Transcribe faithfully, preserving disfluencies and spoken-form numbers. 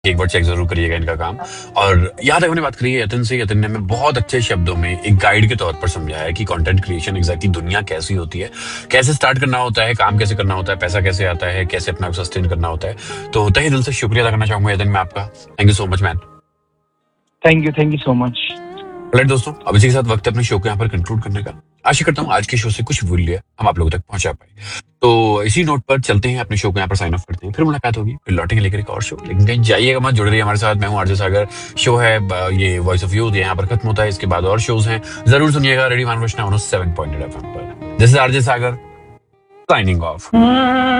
एक बार चेक जरूर करिएगा इनका काम। और याद है हमने बात करी है यतिन से, यतिन ने हमें बहुत अच्छे शब्दों में एक गाइड के तौर पर समझाया है कि कंटेंट क्रिएशन एग्जैक्टली दुनिया कैसी होती है, कैसे स्टार्ट करना होता है, काम कैसे करना होता है, पैसा कैसे आता है, कैसे अपना सस्टेन करना होता है। तो तहे दिल से शुक्रिया अदा करना चाहूंगा यतिन मैं आपका। Thank you so much man. Thank you thank you so much. Right दोस्तों, अब इसी के साथ वक्त है अपने शो को यहाँ पर कंक्लूड करने का। आशा करता हूँ आज के शो से कुछ मूल्य हम आप लोगों तक पहुंचा पाए। तो इसी नोट पर चलते हैं, अपने शो को यहाँ पर साइन ऑफ करते हैं, फिर मुलाकात होगी, फिर लौटेंगे लेकर एक और शो। लेकिन कहीं जाइएगा मत, जुड़ रहिए हमारे साथ। मैं हूँ आरजे सागर, शो है ये वॉइस ऑफ यूथ, यहाँ पर खत्म होता है, इसके बाद और शोज हैं, जरूर सुनिएगा radio मानवोशना seven point eight F M पर। This is RJ Sagar signing off.